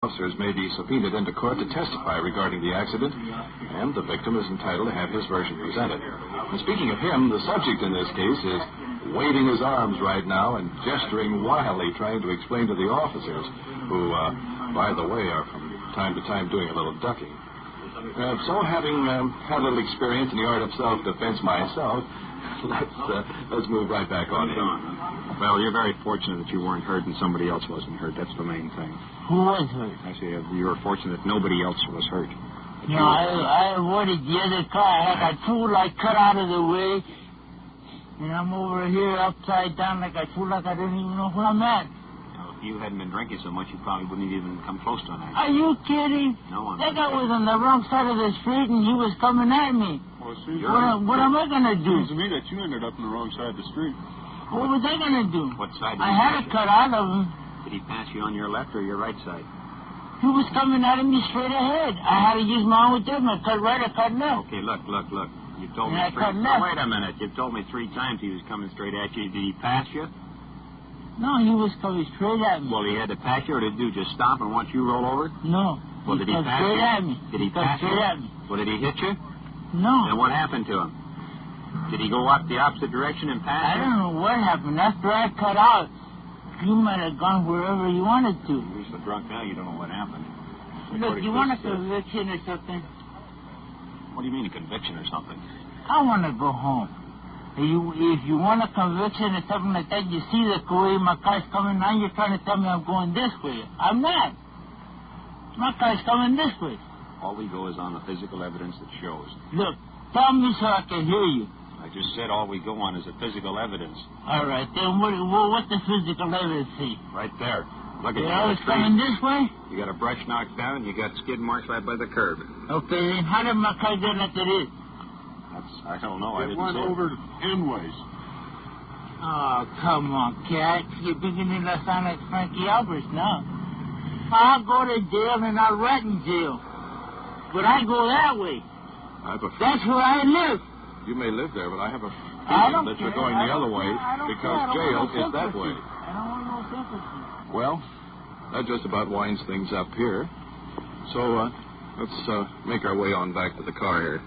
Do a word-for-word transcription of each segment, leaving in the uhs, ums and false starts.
officers may be subpoenaed into court to testify regarding the accident, and the victim is entitled to have his version presented. And speaking of him, the subject in this case is waving his arms right now and gesturing wildly, trying to explain to the officers, who, uh, by the way, are from time to time doing a little ducking. Uh, so, having um, had a little experience in the art of self-defense myself, let's uh, let's move right back on in. Well, you're very fortunate that you weren't hurt and somebody else wasn't hurt. That's the main thing. Who was hurt? I say you were fortunate that nobody else was hurt. No, I, I avoided the other car. I had a tool like cut out of the way, and I'm over here upside down like I tool like I didn't even know where I'm at. If you hadn't been drinking so much, you probably wouldn't even come close to an accident. Are you kidding? No, I'm That not guy was on the wrong side of the street, and he was coming at me. Well, it seems What, am- what am I going to do? seems to me that you ended up on the wrong side of the street. What was I going to do? What side did I he had pass to you? cut out of him. Did he pass you on your left or your right side? He was coming at me straight ahead. I had to use my own judgment. Cut right or cut left. Okay, look, look, look. You told Yeah, I me three... cut Oh, left. wait a minute. You told me three times he was coming straight at you. Did he pass you? No, he was coming straight at me. Well, he had to pass you, or did he do just stop and watch you roll over? No. Well, he did he cut pass straight you? at me. Did he cut pass straight you? at me. Well, did he hit you? No. And what happened to him? Did he go up the opposite direction and pass I you? don't know what happened. After I cut out, you might have gone wherever you wanted to. You're so drunk now, you don't know what happened. Look, you want a conviction or something? What do you mean, a conviction or something? I want to go home. If you, if you want a conviction or something like that, you see the way my car's coming. Now you're trying to tell me I'm going this way. I'm not. My car's coming this way. All we go is on the physical evidence that shows. Look, tell me so I can hear you. I just said all we go on is the physical evidence. All right, then what, what, what's the physical evidence see? Right there. Look at Yeah, you. I was coming this way? You got a brush knocked down, and you got skid marks right by the curb. Okay, then how did my car get like it is? That's, I don't know. I It didn't went see it. over endways. Oh, come on, cat. You're beginning to sound like Frankie Alberts now. I'll go to jail and I'll rat in jail. But I go that way. I have a That's where I live. You may live there, but I have a I feeling don't that you're care. going I the other don't way care. I don't because care. I don't jail want no is that sympathy. way. I don't want no sympathy. Well, that just about winds things up here. So, uh, let's uh, make our way on back to the car here.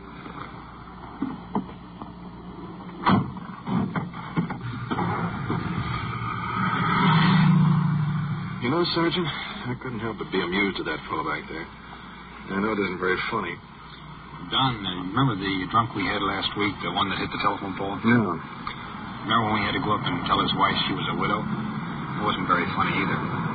You know, Sergeant, I couldn't help but be amused at that fellow back there. I know it isn't very funny. Don, uh, remember the drunk we had last week, the one that hit the telephone pole? No. Remember when we had to go up and tell his wife she was a widow? It wasn't very funny either.